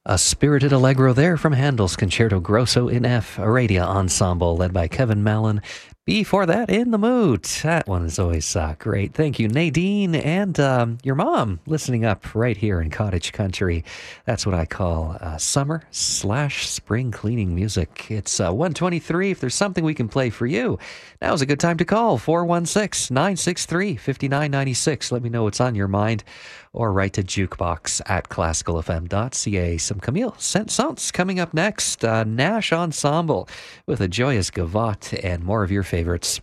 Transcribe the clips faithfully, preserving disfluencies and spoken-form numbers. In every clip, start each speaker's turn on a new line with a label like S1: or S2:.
S1: A spirited allegro there from Handel's Concerto Grosso in F, Aradia Ensemble, led by Kevin Mallon. Before that, In the Mood. That one is always uh, great. Thank you, Nadine, and um, your mom listening up right here in Cottage Country. That's what I call uh, summer slash spring cleaning music. It's uh, one twenty-three. If there's something we can play for you, now's a good time to call. four one six, nine six three, five nine nine six. Let me know what's on your mind. Or write to jukebox at classical f m dot c a. Some Camille Saint-Saëns coming up next. Uh, Nash Ensemble with a joyous gavotte and more of your favorites.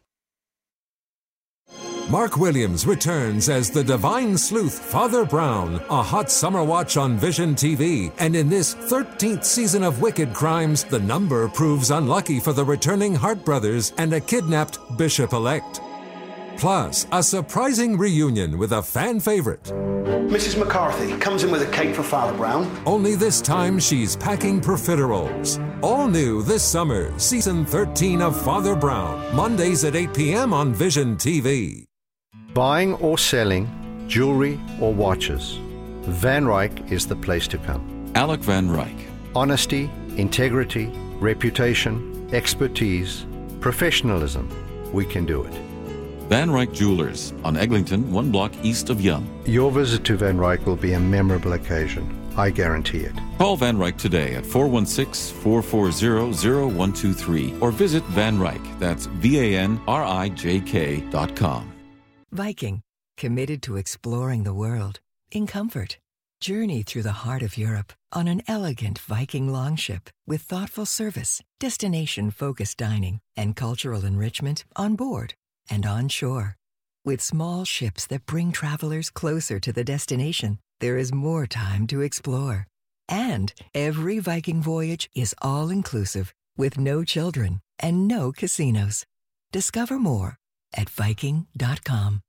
S2: Mark Williams returns as the divine sleuth Father Brown, a hot summer watch on Vision T V. And in this thirteenth season of Wicked Crimes, the number proves unlucky for the returning Hart brothers and a kidnapped bishop-elect. Plus, a surprising reunion with a fan favorite.
S3: Missus McCarthy comes in with a cake for Father Brown.
S2: Only this time she's packing profiteroles. All new this summer, season thirteen of Father Brown. Mondays at eight p.m. on Vision T V.
S4: Buying or selling jewelry or watches, Van Ryck is the place to come.
S5: Alec Van Ryck.
S4: Honesty, integrity, reputation, expertise, professionalism. We can do it.
S5: Van Ryck Jewelers on Eglinton, one block east of Yonge.
S4: Your visit to Van Ryck will be a memorable occasion. I guarantee it.
S5: Call Van Ryck today at four one six, four four zero, zero one two three or visit Van Ryck. That's V A N R I J K dot com.
S6: Viking, committed to exploring the world in comfort. Journey through the heart of Europe on an elegant Viking longship with thoughtful service, destination-focused dining, and cultural enrichment on board and on shore. With small ships that bring travelers closer to the destination, there is more time to explore. And every Viking voyage is all-inclusive with no children and no casinos. Discover more at Viking dot com.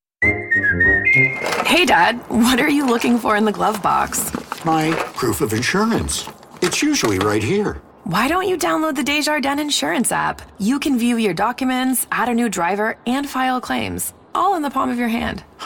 S7: Hey, Dad, what are you looking for in the glove box?
S8: My proof of insurance. It's usually right here.
S7: Why don't you download the Desjardins Insurance app? You can view your documents, add a new driver, and file claims, all in the palm of your hand.